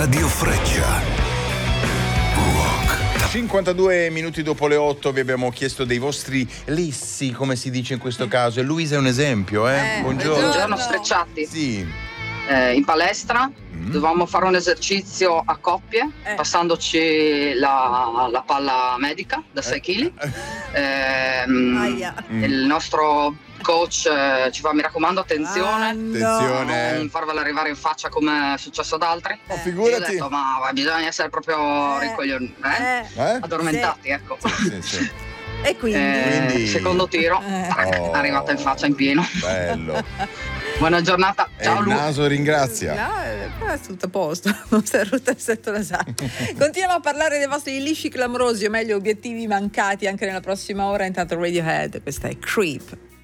Radio Freccia. Rock. 52 minuti dopo le 8 vi abbiamo chiesto dei vostri lissi, come si dice in questo caso, e Luisa è un esempio, buongiorno. Buongiorno, Sfrecciati. Sì. In palestra dovevamo fare un esercizio a coppie, passandoci la palla medica da 6 kg. Il nostro coach ci fa: mi raccomando, attenzione, non farvela arrivare in faccia come è successo ad altri. Figurati. Io ho detto: ma bisogna essere proprio addormentati, ecco. Sì. E quindi secondo tiro è arrivata in faccia in pieno. Bello. Buona giornata, ciao il Lu. naso ringrazia. No, è tutto a posto, non si è rotto il setto nasale. Continuiamo a parlare dei vostri lisci clamorosi, o meglio obiettivi mancati, anche nella prossima ora. Intanto Radiohead, questa è Creep.